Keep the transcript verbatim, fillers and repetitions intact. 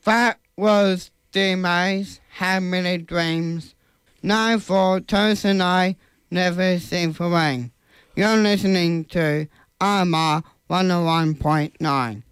That was the maze, had many dreams. Now for toast and I never sing for rain. You're listening to R M R one oh one point nine.